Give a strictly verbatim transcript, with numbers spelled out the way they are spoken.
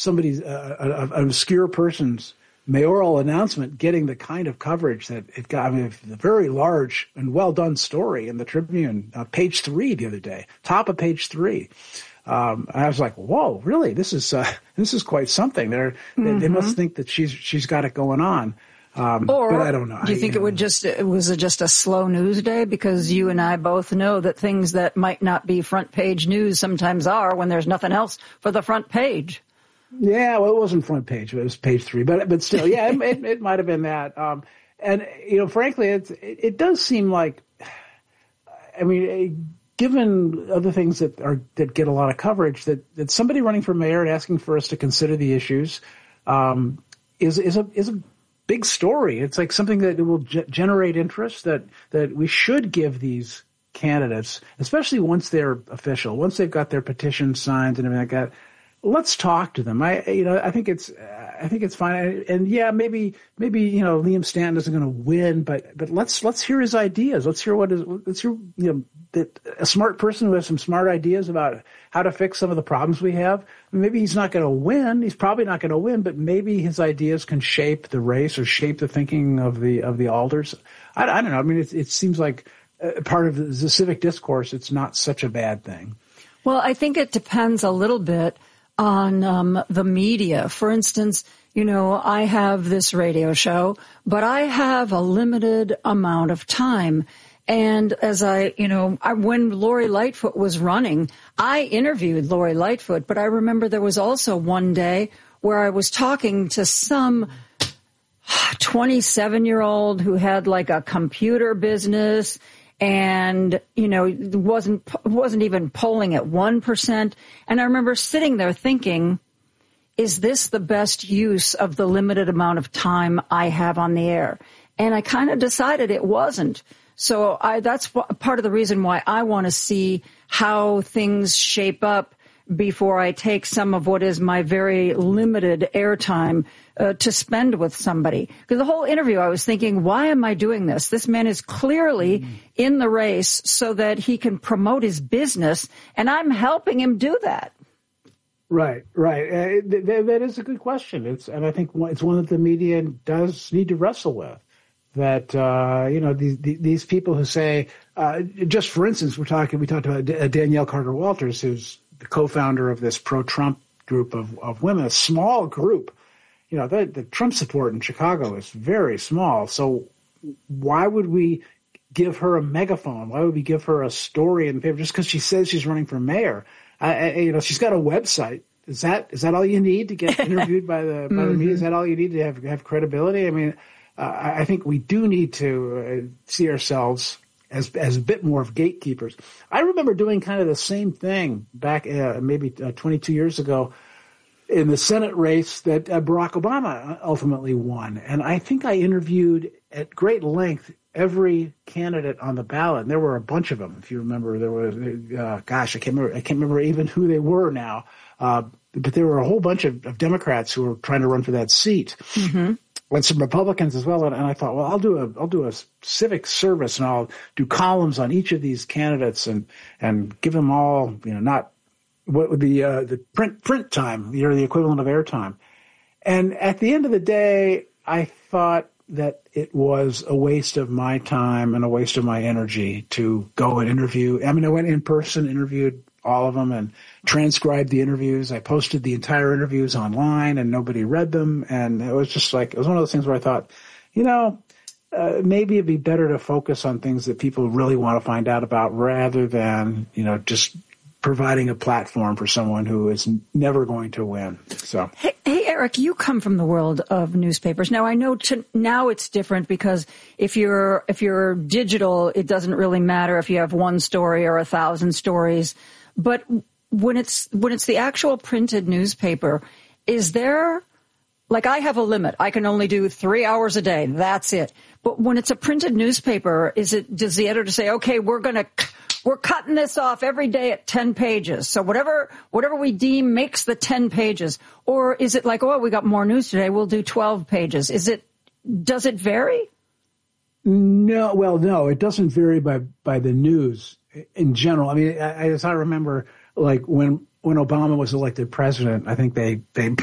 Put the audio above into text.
somebody's uh, a, an obscure person's mayoral announcement getting the kind of coverage that it got. I mean, a very large and well done story in the Tribune, uh, page three the other day, top of page three. Um, I was like, whoa, really? This is, uh, this is quite something. They're, mm-hmm. they, they must think that she's, she's got it going on. Um, or but I don't know. Do you think I, you it would know. just, it was it just a slow news day? Because you and I both know that things that might not be front page news sometimes are when there's nothing else for the front page. Yeah, well, it wasn't front page. It was page three, but, but still, yeah, it, it, it might have been that. Um, and, you know, frankly, it's, it, it does seem like, I mean, given other things that are, that get a lot of coverage, that, that somebody running for mayor and asking for us to consider the issues, um, is, is a, is a big story. It's like something that will ge- generate interest, that, that we should give these candidates, especially once they're official, once they've got their petition signed and everything like that. Let's talk to them. I, you know, I think it's, I think it's fine. And yeah, maybe, maybe, you know, Liam Stanton isn't going to win, but, but let's, let's hear his ideas. Let's hear what is, let's hear, you know, that a smart person who has some smart ideas about how to fix some of the problems we have. Maybe he's not going to win. He's probably not going to win, but maybe his ideas can shape the race or shape the thinking of the, of the alders. I, I don't know. I mean, it, it seems like part of the civic discourse. It's not such a bad thing. Well, I think it depends a little bit on um, the media. For instance, you know, I have this radio show, but I have a limited amount of time. And as I, you know, I, when Lori Lightfoot was running, I interviewed Lori Lightfoot, but I remember there was also one day where I was talking to some twenty-seven-year-old who had like a computer business and, you know, wasn't wasn't even polling at one percent. And I remember sitting there thinking, is this the best use of the limited amount of time I have on the air? And I kind of decided it wasn't. So I, that's part of the reason why I want to see how things shape up before I take some of what is my very limited airtime uh, to spend with somebody. Because the whole interview, I was thinking, why am I doing this? This man is clearly mm. in the race so that he can promote his business, and I'm helping him do that. Right, right. Uh, th- th- that is a good question. It's, and I think it's one that the media does need to wrestle with. That, uh, you know, these, these people who say, uh, just for instance, we're talking, we talked about D- Danielle Carter Walters, who's the co-founder of this pro-Trump group of, of women, a small group. You know, the, the Trump support in Chicago is very small. So why would we give her a megaphone? Why would we give her a story in the paper just because she says she's running for mayor? I, I, you know, she's got a website. Is that, is that all you need to get interviewed by the, by the media? Is that all you need to have, have credibility? I mean, Uh, I think we do need to uh, see ourselves as as a bit more of gatekeepers. I remember doing kind of the same thing back uh, maybe uh, twenty-two years ago in the Senate race that uh, Barack Obama ultimately won. And I think I interviewed at great length every candidate on the ballot. And there were a bunch of them. If you remember, there was, uh, gosh, I can't remember, I can't remember even who they were now. Uh, but there were a whole bunch of, of Democrats who were trying to run for that seat. Mm-hmm. And some Republicans as well. And, and I thought, well, I'll do a, I'll do a civic service and I'll do columns on each of these candidates and, and give them all, you know, not what would be, uh, the print, print time, you know, the equivalent of airtime. And at the end of the day, I thought that it was a waste of my time and a waste of my energy to go and interview. I mean, I went in person, interviewed all of them and transcribed the interviews. I posted the entire interviews online and nobody read them. And it was just like, it was one of those things where I thought, you know, uh, maybe it'd be better to focus on things that people really want to find out about rather than, you know, just providing a platform for someone who is never going to win. So, hey, hey, Eric, you come from the world of newspapers. Now, I know to, now it's different because if you're if you're digital, it doesn't really matter if you have one story or a thousand stories. But when it's when it's the actual printed newspaper, is there, like I have a limit. I can only do three hours a day. That's it. But when it's a printed newspaper, is it does the editor say, okay, we're going to we're cutting this off every day at ten pages. So whatever whatever we deem makes the ten pages. Or is it like, oh, we got more news today, we'll do twelve pages. Is it does it vary? No, well, no, it doesn't vary by by the news. In general, I mean, as I remember, like when when Obama was elected president, I think they they